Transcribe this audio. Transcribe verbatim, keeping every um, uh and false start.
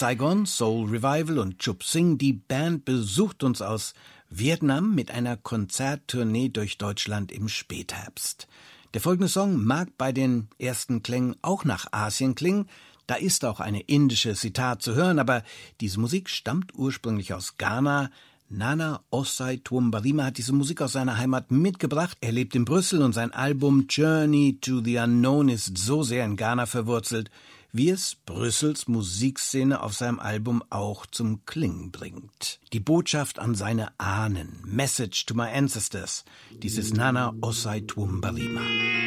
Saigon, Soul Revival und Chup Sing. Die Band besucht uns aus Vietnam mit einer Konzerttournee durch Deutschland im Spätherbst. Der folgende Song mag bei den ersten Klängen auch nach Asien klingen. Da ist auch eine indische Sitar zu hören, aber diese Musik stammt ursprünglich aus Ghana. Nana Osei Twumbarima hat diese Musik aus seiner Heimat mitgebracht. Er lebt in Brüssel und sein Album Journey to the Unknown ist so sehr in Ghana verwurzelt, wie es Brüssels Musikszene auf seinem Album auch zum Klingen bringt. Die Botschaft an seine Ahnen, Message to my ancestors, dieses Nana Osei Twumbarima.